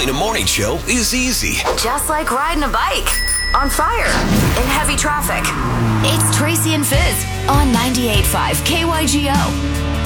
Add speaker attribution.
Speaker 1: in a morning show is easy.
Speaker 2: Just like riding a bike. On fire. In heavy traffic. It's Tracy and Fizz on 98.5 KYGO.